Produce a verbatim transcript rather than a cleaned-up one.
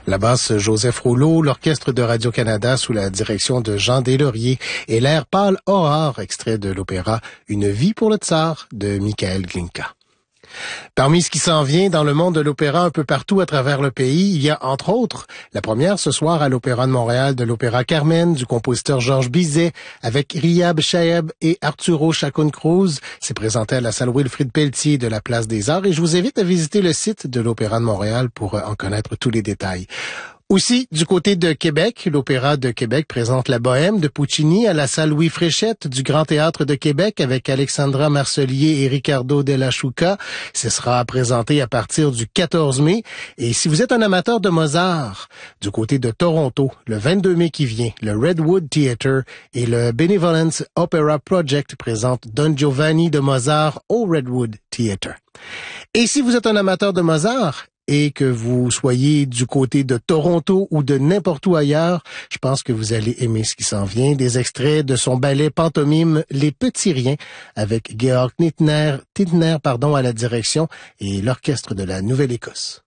La basse Joseph Rouleau, l'orchestre de Radio-Canada sous la direction de Jean Deslauriers et l'air pâle Aurore, extrait de l'opéra Une vie pour le tsar de Michael Glinka. Parmi ce qui s'en vient dans le monde de l'opéra un peu partout à travers le pays, il y a entre autres la première ce soir à l'Opéra de Montréal de l'opéra Carmen du compositeur Georges Bizet avec Riyab Chaeb et Arturo Chacón Cruz. C'est présenté à la salle Wilfrid Pelletier de la Place des Arts et je vous invite à visiter le site de l'Opéra de Montréal pour en connaître tous les détails. Aussi, du côté de Québec, l'Opéra de Québec présente La Bohème de Puccini à la salle Louis Fréchette du Grand Théâtre de Québec avec Alexandra Marcelier et Ricardo Della Chuca. Ce sera présenté à partir du quatorze mai. Et si vous êtes un amateur de Mozart, du côté de Toronto, le vingt-deux mai qui vient, le Redwood Theatre et le Benevolence Opera Project présentent Don Giovanni de Mozart au Redwood Theatre. Et si vous êtes un amateur de Mozart, et que vous soyez du côté de Toronto ou de n'importe où ailleurs, je pense que vous allez aimer ce qui s'en vient. Des extraits de son ballet pantomime Les Petits Riens avec Georg Tintner, Tintner pardon, à la direction et l'orchestre de la Nouvelle-Écosse.